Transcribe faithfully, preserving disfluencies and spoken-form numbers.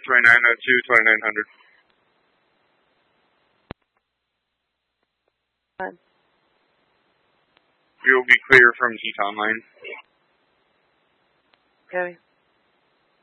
twenty-nine oh two, twenty-nine hundred. You'll be clear from Teton line. Okay.